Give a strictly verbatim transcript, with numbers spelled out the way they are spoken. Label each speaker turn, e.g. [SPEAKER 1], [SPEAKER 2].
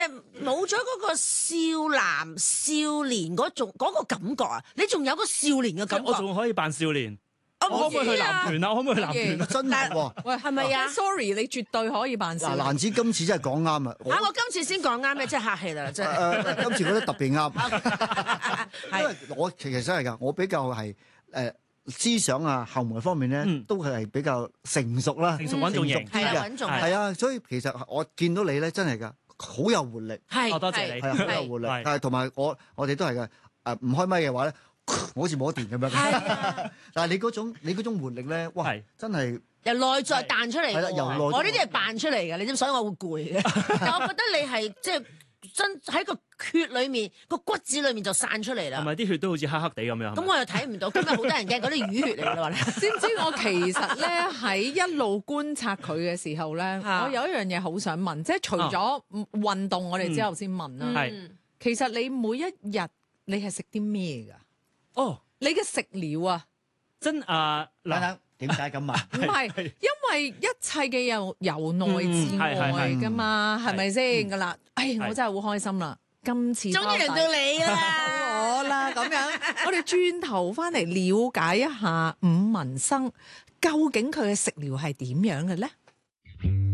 [SPEAKER 1] 冇咗嗰個少男少年嗰種嗰個感覺啊！你仲有個少年嘅感覺，
[SPEAKER 2] 我仲可以扮少年。
[SPEAKER 1] 我
[SPEAKER 2] 可唔可以去男團啊？可唔可以去男團啊？
[SPEAKER 3] 真係喎！
[SPEAKER 4] 喂，
[SPEAKER 1] 係咪啊
[SPEAKER 4] ？Sorry，你絕對可以扮少
[SPEAKER 3] 嗱，
[SPEAKER 4] 年。
[SPEAKER 3] 蘭子今次真係講啱啊！
[SPEAKER 1] 嚇！我今次先講啱咩？真係客氣啦，真係。
[SPEAKER 3] 誒，今次覺得特別啱，因為我其實真係㗎，我比較係誒思想啊、行為方面咧，都係比較成熟啦，
[SPEAKER 2] 成熟穩重型
[SPEAKER 1] 係啊，
[SPEAKER 3] 啲嘅，
[SPEAKER 1] 穩重
[SPEAKER 3] 係啊，所以其實我見到你咧，真係㗎，好有活力，
[SPEAKER 1] 係。
[SPEAKER 2] 哦，多謝你。
[SPEAKER 3] 係啊，好有活力，
[SPEAKER 2] 係
[SPEAKER 3] 係同埋我我哋都係嘅。誒唔開咪嘅話咧，我好似冇得電咁樣。
[SPEAKER 1] 係啊，
[SPEAKER 3] 但係你嗰種你嗰種活力咧，哇
[SPEAKER 2] 係！
[SPEAKER 3] 真係
[SPEAKER 1] 由內在彈出嚟嘅喎。
[SPEAKER 3] 係啦由內在
[SPEAKER 1] 我呢啲係扮出嚟嘅，你知唔知？所以我會攰嘅。但我覺得你係即係真喺個血裡面、個骨子裡面就散出嚟啦
[SPEAKER 2] 同。埋啲血都好似黑黑地咁樣。
[SPEAKER 1] 咁我又睇唔到，今日好多人驚嗰啲淤血嚟㗎啦。
[SPEAKER 4] 知唔知我其實咧喺一路觀察佢嘅時候咧，
[SPEAKER 1] 啊
[SPEAKER 4] 我有一樣嘢好想問，即係除咗運動，我哋之後先問啦。
[SPEAKER 2] 係
[SPEAKER 1] 嗯
[SPEAKER 4] 其實你每一日你係食啲咩㗎？
[SPEAKER 2] 哦，
[SPEAKER 4] 你嘅食療啊，
[SPEAKER 2] 真啊嗱，
[SPEAKER 3] 等等，點解咁問？
[SPEAKER 4] 唔係因為一切嘅由由內至外㗎嘛，係咪先㗎啦？哎，我真係好開心啦！今次
[SPEAKER 1] 終於輪到你啦，
[SPEAKER 4] 我啦咁樣，我哋轉頭翻嚟了解一下伍文生究竟佢嘅食療係點樣嘅咧？